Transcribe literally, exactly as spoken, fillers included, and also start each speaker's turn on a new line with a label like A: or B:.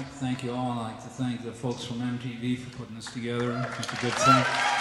A: like to thank you all. I'd like to thank the folks from M T V for putting this together. It's a good thing.